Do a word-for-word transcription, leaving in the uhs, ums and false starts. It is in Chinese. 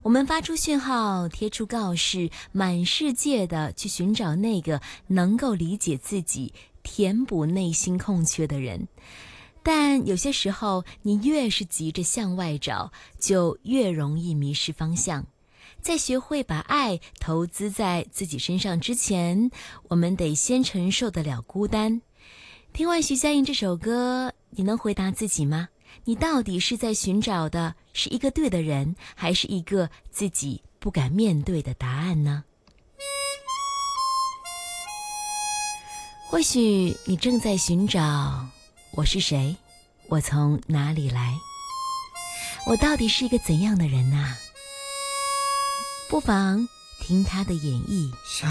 我们发出讯号，贴出告示，满世界的去寻找那个能够理解自己、填补内心空缺的人。但有些时候，你越是急着向外找，就越容易迷失方向。在学会把爱投资在自己身上之前，我们得先承受得了孤单。听完徐佳莹这首歌，你能回答自己吗？你到底是在寻找的是一个对的人，还是一个自己不敢面对的答案呢？或许你正在寻找我是谁，我从哪里来，我到底是一个怎样的人啊？不妨听他的演绎。